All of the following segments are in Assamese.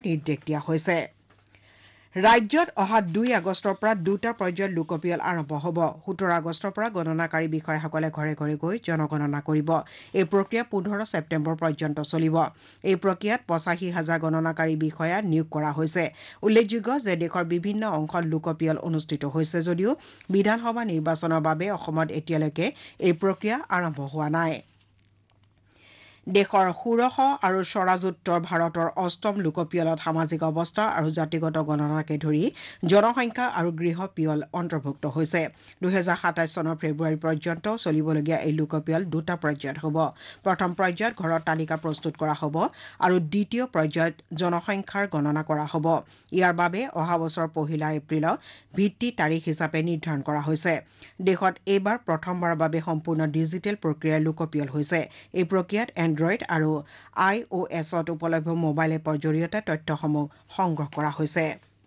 নিৰ্দেশ দিয়া হৈছে ৰাজ্যত অহা 2 আগষ্টৰ পৰা দুটা পৰ্যায়ত লোকপিয়ল আৰম্ভ হ'ব 17 আগষ্টৰ পৰা গণনাকাৰী বিষয়াসকলে ঘৰে ঘৰে গৈ জনগণনা কৰিব এই প্ৰক্ৰিয়া 15 ছেপ্টেম্বৰ পৰ্যন্ত চলিব এই প্ৰক্ৰিয়াত 85,000 গণনাকাৰী বিষয়া নিয়োগ কৰা হৈছে উল্লেখযোগ্য যে দেশৰ বিভিন্ন অংশত লোকপিয়ল অনুষ্ঠিত হৈছে যদিও বিধানসভা নিৰ্বাচনৰ বাবে অসমত এতিয়ালৈকে এই প্ৰক্ৰিয়া আৰম্ভ হোৱা নাই দেশৰ ষোড়শ আৰু স্বৰাজোত্তৰ ভাৰতৰ অষ্টম লোকপিয়লত সামাজিক অৱস্থা আৰু জাতিগত গণনাকে ধৰি জনসংখ্যা আৰু গৃহ পিয়ল অন্তৰ্ভুক্ত হৈছে 2027 চনৰ ফেব্ৰুৱাৰী পৰ্যন্ত চলিবলগীয়া এই লোকপিয়ল দুটা পৰ্যায়ত হ'ব প্ৰথম পৰ্যায়ত ঘৰৰ তালিকা প্ৰস্তুত কৰা হ'ব আৰু দ্বিতীয় পৰ্যায়ত জনসংখ্যাৰ গণনা কৰা হ'ব ইয়াৰ বাবে অহা বছৰ 1 এপ্ৰিলক ভিত্তি তাৰিখ হিচাপে নিৰ্ধাৰণ কৰা হৈছে দেশত এইবাৰ প্ৰথমবাৰৰ বাবে সম্পূৰ্ণ ডিজিটেল প্ৰক্ৰিয়াৰ লোকপিয়ল হৈছে এই প্ৰক্ৰিয়াত এণ্ড্ৰইড আৰু iOSত উপলব্ধ মোবাইল এপৰ জৰিয়তে তথ্যসমূহ সংগ্ৰহ কৰা হৈছে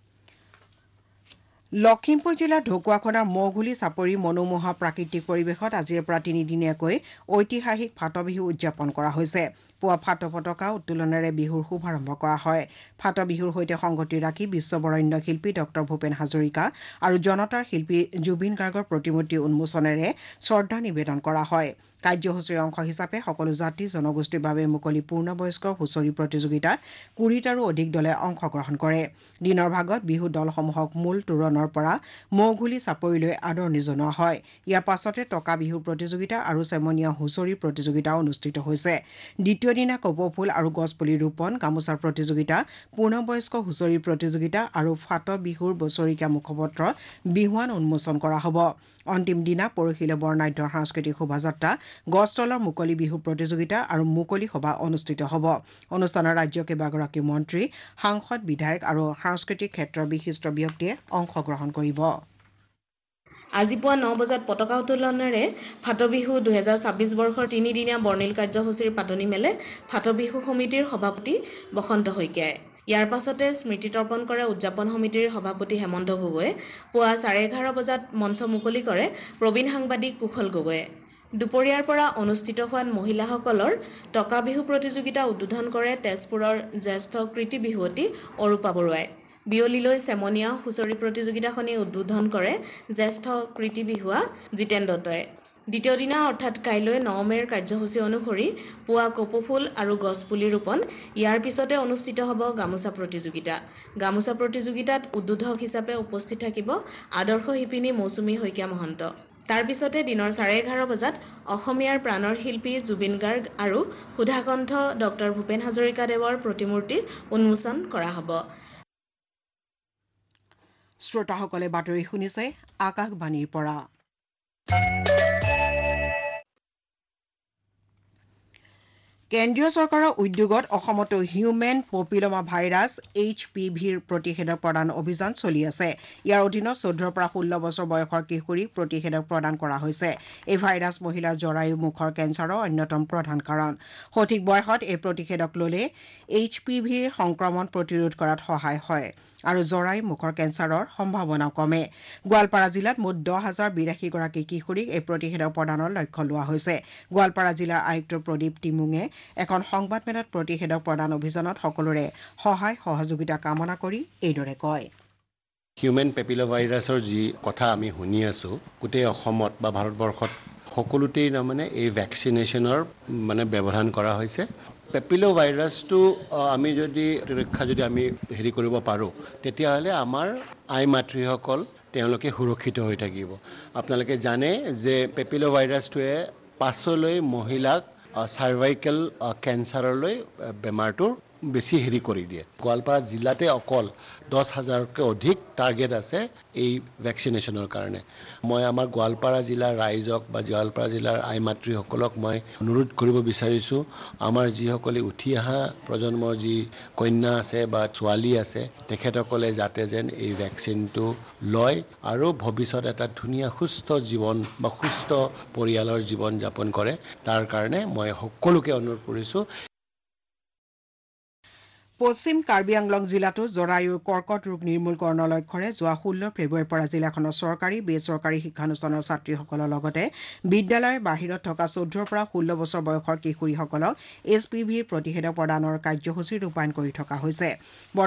লখিমপুৰ জিলাৰ ঢকুৱাখনাৰ মৌঘুলি চাপৰি মনোমোহা প্ৰাকৃতিক পৰিৱেশত আজিৰ পৰা তিনিদিনীয়াকৈ ঐতিহাসিক ফাট বিহু উদযাপন কৰা হৈছে পুৱা ফাট পতাকা উত্তোলনেৰে বিহুৰ শুভাৰম্ভ কৰা হয় ফাট বিহুৰ সৈতে সংগতি ৰাখি বিশ্ববৰণ্য শিল্পী ডক্টৰ ভূপেন হাজৰিকা আৰু জনতাৰ শিল্পী জুবিন গাৰ্গৰ প্ৰতিমূৰ্তি উন্মোচনেৰে শ্ৰদ্ধা নিবেদন কৰা হয় কাৰ্যসূচীৰ অংশ হিচাপে সকলো জাতি জনগোষ্ঠীৰ বাবে মুকলি পূৰ্ণবয়স্ক হুঁচৰি প্ৰতিযোগিতাত 20টাৰো অধিক দলে অংশগ্ৰহণ কৰে দিনৰ ভাগত বিহু দলসমূহক মূল তোৰণৰ পৰা মৌঘুলি চাপৰিলৈ আদৰণি জনোৱা হয় ইয়াৰ পাছতে টকা বিহু প্ৰতিযোগিতা আৰু চেমনীয়া হুঁচৰি প্ৰতিযোগিতা অনুষ্ঠিত হৈছে দ্বিতীয় দিনা কপৌফুল আৰু গছপুলি ৰোপণ গামোচাৰ প্ৰতিযোগিতা পূৰ্ণবয়স্ক হুঁচৰি প্ৰতিযোগিতা আৰু ফাট বিহুৰ বছৰিকীয়া মুখপত্ৰ বিহুৱান উন্মোচন কৰা হ'ব অন্তিম দিনা পৰহিলৈ বৰ্ণাঢ্য সাংস্কৃতিক শোভাযাত্ৰা গছতলৰ মুকলি বিহু প্ৰতিযোগিতা আৰু মুকলি সভা অনুষ্ঠিত হ'ব অনুষ্ঠানত ৰাজ্যৰ কেইবাগৰাকী মন্ত্ৰী সাংসদ বিধায়ক আৰু সাংস্কৃতিক ক্ষেত্ৰৰ বিশিষ্ট ব্যক্তিয়ে অংশগ্ৰহণ কৰিব আজি পুৱা 9 বজাত পতাকা উত্তোলনেৰে ফাটবিহু 2026 বৰ্ষৰ তিনিদিনীয়া বৰ্ণিল কাৰ্যসূচীৰ পাতনি মেলে ফাটবিহু সমিতিৰ সভাপতি বসন্ত শইকীয়াই ইয়াৰ পাছতে স্মৃতি তৰ্পণ কৰে উদযাপন সমিতিৰ সভাপতি হেমন্ত গগৈয়ে পুৱা 11:30 বজাত মঞ্চ মুকলি কৰে প্ৰবীণ সাংবাদিক কুশল গগৈয়ে দুপৰীয়াৰ পৰা অনুষ্ঠিত হোৱা মহিলাসকলৰ টকা বিহু প্ৰতিযোগিতা উদ্বোধন কৰে তেজপুৰৰ জ্যেষ্ঠ কৃতি বিহুৱতী অৰূপা বৰুৱাই বিয়লিলৈ চেমনীয়া হুঁচৰি প্ৰতিযোগিতাখনি উদ্বোধন কৰে জ্যেষ্ঠ কৃতি বিহুৱা জিতেন দত্তই দ্বিতীয় দিনা অৰ্থাৎ কাইলৈ 9 মেৰ কাৰ্যসূচী অনুসৰি পুৱা কপৌফুল আৰু গছপুলি ৰোপণ ইয়াৰ পিছতে অনুষ্ঠিত হ'ব গামোচা প্ৰতিযোগিতাত উদ্বোধক হিচাপে উপস্থিত থাকিব আদৰ্শ শিপিনী মৌচুমী শইকীয়া মহন্ত তাৰ পিছতে দিনৰ 11:30 বজাত অসমীয়াৰ প্ৰাণৰ শিল্পী জুবিন গাৰ্গ আৰু সুধাকণ্ঠ ডক্টৰ ভূপেন হাজৰিকা দেৱৰ প্ৰতিমূৰ্তি উন্মোচন কৰা হ'ব শ্ৰোতাসকলে বাতৰি শুনিছে আকাশবাণীৰ পৰা কেন্দ্ৰীয় চৰকাৰৰ উদ্যোগত অসমতো হিউমেন পপিলমা ভাইৰাছ HPVৰ প্ৰতিষেধক প্ৰদান অভিযান চলি আছে ইয়াৰ অধীনত 14 পৰা 16 বছৰ বয়সৰ কিশোৰীক প্ৰতিষেধক প্ৰদান কৰা হৈছে এই ভাইৰাছ মহিলাৰ জৰায়ু মুখৰ কেঞ্চাৰৰ অন্যতম প্ৰধান কাৰণ সঠিক বয়সত এই প্ৰতিষেধক ল'লে HPVৰ সংক্ৰমণ প্ৰতিৰোধ কৰাত সহায় হয় আৰু জৰায়ু মুখৰ কেঞ্চাৰৰ সম্ভাৱনাও কমে গোৱালপাৰা জিলাত মুঠ 10,082 গৰাকী কিশোৰীক এই প্ৰতিষেধক প্ৰদানৰ লক্ষ্য লোৱা হৈছে গোৱালপাৰা জিলাৰ আয়ুক্ত প্ৰদীপ টিমুঙে এখন সংবাদমেলত প্ৰতিষেধক প্ৰদান অভিযানত সকলোৰে সহায় সহযোগিতা কামনা কৰি এইদৰে কয় হিউমেন পেপিলোভাইৰাছৰ যি কথা আমি শুনি আছো গোটেই অসমত বা ভাৰতবৰ্ষত সকলোতেই মানে এই ভ্যাকচিনেশনৰ মানে ব্যৱধান কৰা হৈছে পেপিলোভাইৰাছটো আমি যদি ৰক্ষা যদি আমি হেৰি কৰিব পাৰো তেতিয়াহলে আমাৰ আই মাতৃসকল তেওঁলোকে সুৰক্ষিত হৈ থাকিব আপোনালোকে জানে যে পেপিলোভাইৰাছটোৱে পাছলৈ মহিলাক সাৰ্ভাইকেল কেঞ্চাৰলৈ বেমাৰটোৰ বেছি হেৰি কৰি দিয়ে গোৱালপাৰা জিলাতে অকল 10,000কৈ অধিক টাৰ্গেট আছে এই ভ্যাকচিনেশনৰ কাৰণে মই আমাৰ গোৱালপাৰা জিলাৰ ৰাইজক বা গোৱালপাৰা জিলাৰ আই মাতৃসকলক মই অনুৰোধ কৰিব বিচাৰিছো আমাৰ যিসকলে উঠি অহা প্ৰজন্মৰ যি কন্যা আছে বা ছোৱালী আছে তেখেতসকলে যাতে যেন এই ভ্যাকচিনটো লয় আৰু ভৱিষ্যত এটা ধুনীয়া সুস্থ জীৱন বা সুস্থ পৰিয়ালৰ জীৱন যাপন কৰে তাৰ কাৰণে মই সকলোকে অনুৰোধ কৰিছো পশ্চিম কাৰ্বি আংলং জিলাতো জৰায়ুৰ কৰ্কট ৰোগ নিৰ্মূলকৰণৰ লক্ষ্যৰে যোৱা 16 ফেব্ৰুৱাৰীৰ পৰা জিলাখনৰ চৰকাৰী বেচৰকাৰী শিক্ষানুষ্ঠানৰ ছাত্ৰীসকলৰ লগতে বিদ্যালয়ৰ বাহিৰত থকা 14 পৰা 16 বছৰ বয়সৰ কিশোৰীসকলক HPVৰ প্ৰতিষেধক প্ৰদানৰ কাৰ্যসূচী ৰূপায়ণ কৰি থকা হৈছে